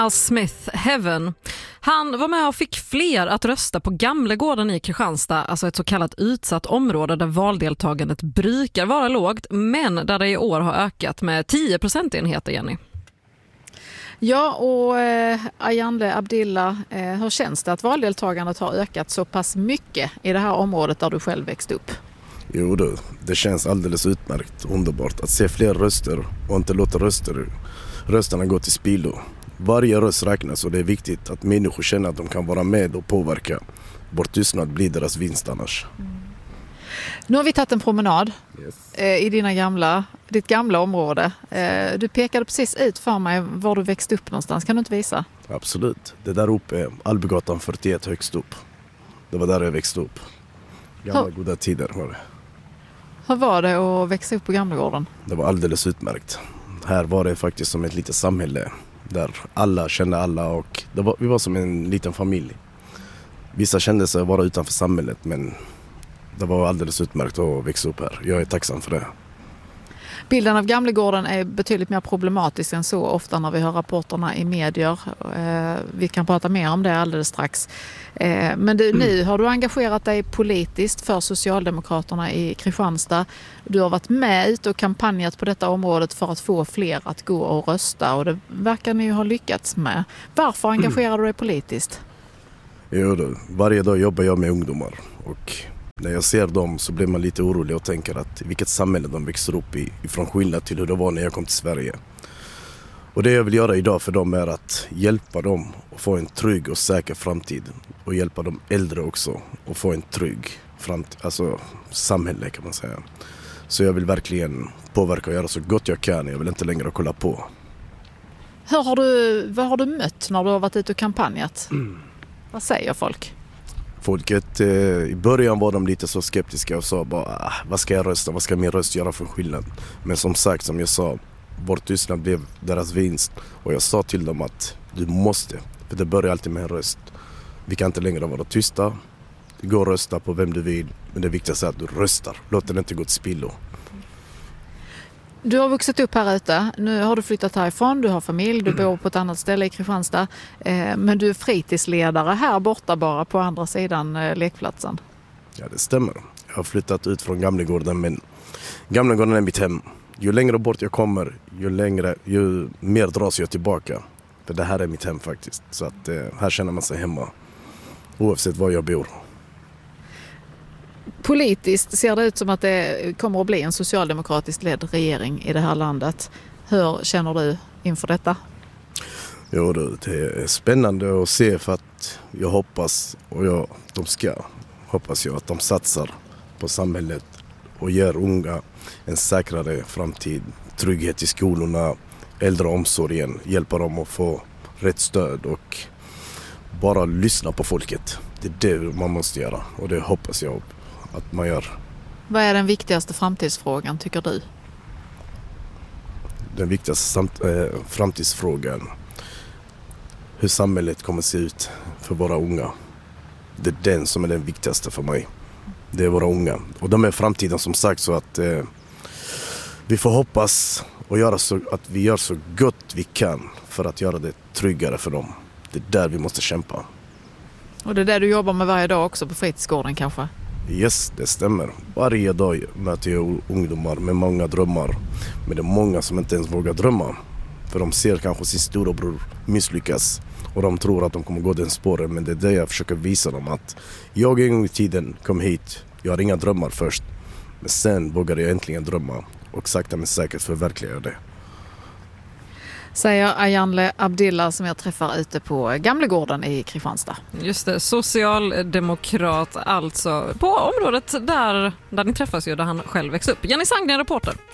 Al Smith Heaven. Han var med och fick fler att rösta på Gamlegården i Kristianstad, alltså ett så kallat utsatt område där valdeltagandet brukar vara lågt, men där det i år har ökat med 10 procentenheter, Jenny. Ja, och Ayanle Abdillah, hur känns det att valdeltagandet har ökat så pass mycket i det här området där du själv växte upp? Jo då, det känns alldeles utmärkt, underbart att se fler röster och inte låta rösterna gå till spillo. Varje röst räknas och det är viktigt att människor känner att de kan vara med och påverka. Vår tystnad blir deras vinst annars. Nu har vi tagit en promenad i ditt gamla område. Du pekade precis ut för mig var du växte upp någonstans. Kan du inte visa? Absolut. Det där uppe är Albygatan 41 högst upp. Det var där jag växte upp. Gamla goda tider var det. Hur var det att växa upp på Gamlegården? Det var alldeles utmärkt. Här var det faktiskt som ett litet samhälle där alla kände alla och vi var som en liten familj. Vissa kände sig vara utanför samhället, men det var alldeles utmärkt att växa upp här. Jag är tacksam för det. Bilden av Gamlegården är betydligt mer problematisk än så ofta när vi hör rapporterna i medier. Vi kan prata mer om det alldeles strax. Men nu har du engagerat dig politiskt för Socialdemokraterna i Kristianstad. Du har varit med ut och kampanjat på detta området för att få fler att gå och rösta, och det verkar ni ha lyckats med. Varför engagerar du dig politiskt? Jo då, varje dag jobbar jag med ungdomar och när jag ser dem så blir man lite orolig och tänker att vilket samhälle de växer upp i, ifrån skillnad till hur det var när jag kom till Sverige. Och det jag vill göra idag för dem är att hjälpa dem att få en trygg och säker framtid och hjälpa de äldre också att få en trygg framtid, alltså samhälle kan man säga. Så jag vill verkligen påverka och göra så gott jag kan. Jag vill inte längre kolla på. Vad har du mött när du har varit ute och kampanjat? Vad säger folk? Folket, i början var de lite så skeptiska och sa bara, vad ska jag rösta, vad ska min röst göra för skillnad? Men som sagt, som jag sa, vår tystnad blev deras vinst. Och jag sa till dem att du måste, för det börjar alltid med en röst. Vi kan inte längre vara tysta, gå och rösta på vem du vill, men det viktigaste är att du röstar. Låt den inte gå till spillo. Du har vuxit upp här ute, nu har du flyttat härifrån, du har familj, du bor på ett annat ställe i Kristianstad. Men du är fritidsledare här borta bara på andra sidan lekplatsen. Ja, det stämmer. Jag har flyttat ut från Gamlegården, men Gamlegården är mitt hem. Ju längre bort jag kommer, ju mer dras jag tillbaka. För det här är mitt hem faktiskt. Så att här känner man sig hemma, oavsett var jag bor. Politiskt ser det ut som att det kommer att bli en socialdemokratiskt ledd regering i det här landet. Hur känner du inför detta? Jo, det är spännande att se, för att jag hoppas hoppas jag att de satsar på samhället och ger unga en säkrare framtid, trygghet i skolorna, äldreomsorgen, hjälpa dem att få rätt stöd och bara lyssna på folket. Det är det man måste göra och det hoppas jag att man gör. Vad är den viktigaste framtidsfrågan tycker du? Den viktigaste framtidsfrågan, hur samhället kommer se ut för våra unga. Det är den som är den viktigaste för mig. Det är våra unga. Och de är framtiden, som sagt, så att vi får hoppas och göra så att vi gör så gott vi kan för att göra det tryggare för dem. Det är där vi måste kämpa. Och det är där du jobbar med varje dag också på fritidsgården kanske? Yes, det stämmer. Varje dag möter jag ungdomar med många drömmar. Men det är många som inte ens vågar drömma. För de ser kanske sin storebror misslyckas. Och de tror att de kommer gå den spåren. Men det är det jag försöker visa dem, att jag en gång i tiden kom hit. Jag har inga drömmar först. Men sen vågade jag äntligen drömma. Och sakta men säkert förverkliga det. Säger Ayanle Abdillah som jag träffar ute på Gamlegården i Kristianstad. Just det, socialdemokrat alltså. På området där ni träffas ju, där han själv växte upp. Jenny Sandgren, reporter.